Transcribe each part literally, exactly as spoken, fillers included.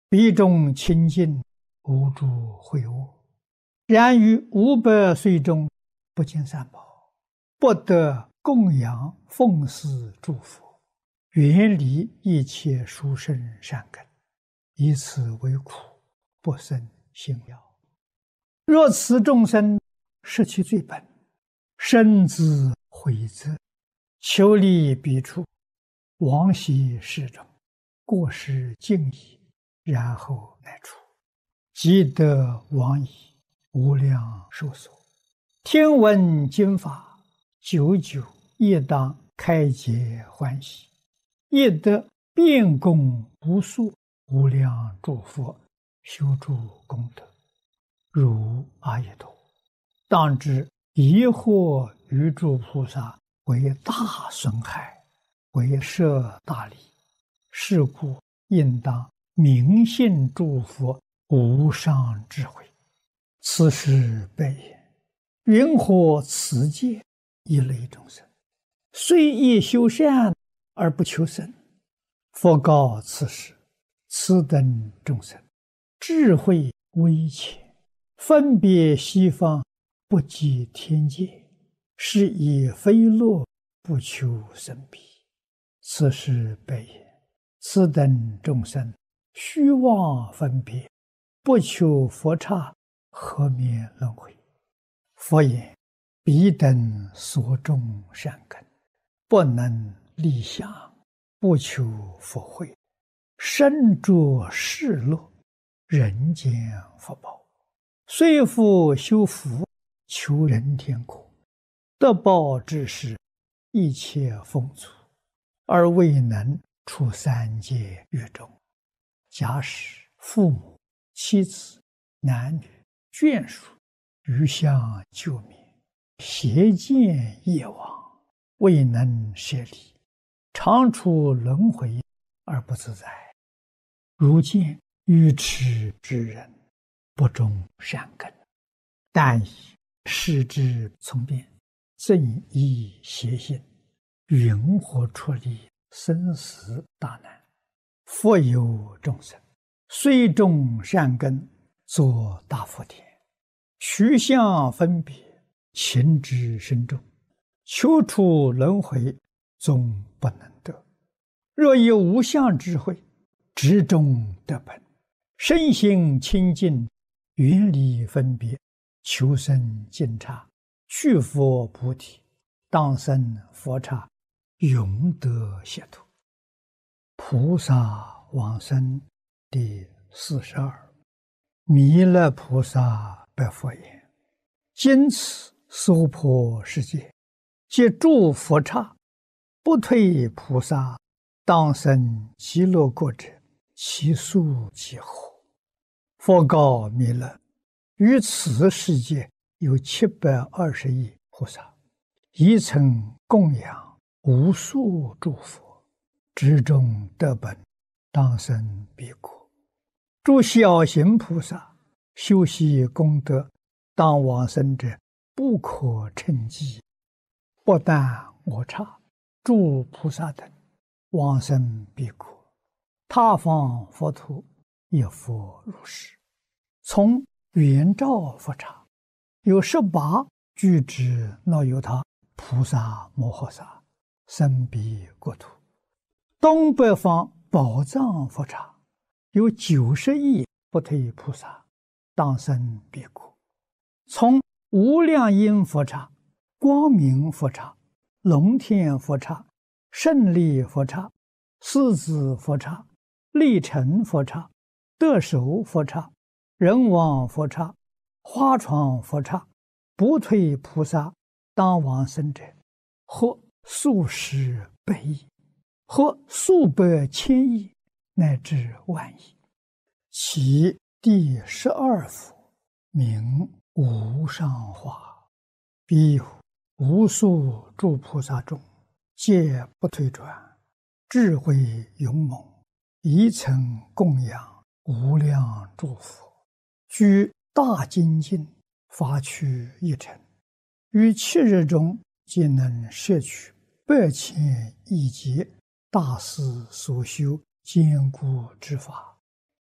彼众清净，无诸秽恶。然于五百岁中，不见三宝，不得供养奉祀诸佛，远离一切殊胜善根，以此为苦，不生信了。若此众生失其最本，深自悔责，求离彼处，往昔世中，过失尽已，然后来处，即得往矣，无量寿所。听闻经法，久久亦当开解欢喜，亦得遍供无数无量诸佛修诸功德，如阿逸多。当知疑惑于诸菩萨为大损害，为摄大利，是故应当明信诸佛无上智慧。此时悲言：云何此界一类众生，虽亦修善而不求生？佛告此时：此等众生智慧微浅，分别西方，不及天界，是以非乐不求生彼。此时悲言：此等众生虚妄分别，不求佛刹，何免轮回？佛言：彼等所种善根，不能立想，不求佛慧，身着世乐，人间福报，虽复修福，求人天国，得报之时，一切丰足，而未能出三界狱中。假使父母、妻子、男女、眷属余相救灭，邪见业往，未能舍离，常处轮回而不自在。如见愚痴之人，不种善根，但以视之从变，正依邪心，云何出离生死大难？复有众生，虽种善根，作大福田，取相分别，情之深重，求出轮回，终不能得。若以无相智慧，直中得本，身心清净，远离分别，求生净刹，去佛菩提，当生佛刹，永得解脱。菩萨往生第四十二。弥勒菩萨白佛言：今此娑婆世界，皆诸佛刹，不退菩萨，当生极乐国者，其数几何？佛告弥勒：于此世界有七百二十亿菩萨，一曾供养无数诸佛，之中得本，当生彼国。诸小行菩萨修习功德，当往生者不可称计。不但我刹，诸菩萨等往生彼国，他方佛土也复如是。从圆照佛刹，有十八具之那由他菩萨摩诃萨生彼国土。东北方宝藏佛刹，有九十亿不退菩萨，当生彼国。从无量音佛刹、光明佛刹、龙天佛刹、胜利佛刹、狮子佛刹、力成佛刹、得手佛刹、人王佛刹、花床佛刹，不退菩萨当往生者，或数十百亿，或数百千亿，乃至万亿。其第十二佛名无上化，彼无数诸菩萨中，皆不退转，智慧勇猛，一曾供养无量诸佛，居大精进，发趣一尘，于七日中皆能摄取百千亿劫大师所修坚固之法，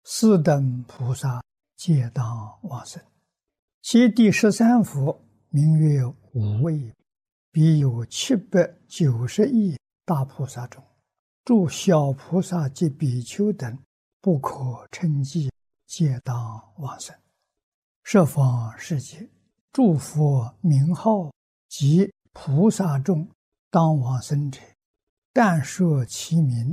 四等菩萨皆当往生。其第十三佛名曰无畏，彼有七百九十亿大菩萨中，诸小菩萨及比丘等不可称计，皆当往生。十方世界诸佛名号及菩萨众当往生者，但说其名，